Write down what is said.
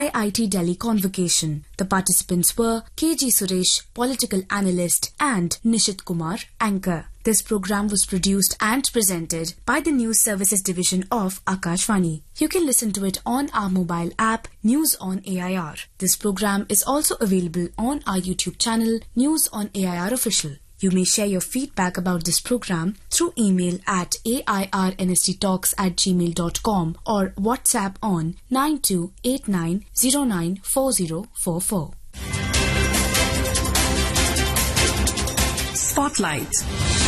IIT Delhi Convocation. The participants were KG Suresh, political analyst, and Nishit Kumar, anchor. This program was produced and presented by the News Services Division of Akashvani. You can listen to it on our mobile app, News on AIR. This program is also available on our YouTube channel, News on AIR Official. You may share your feedback about this program through email at airnsttalks@gmail.com or WhatsApp on 9289094044. Spotlight.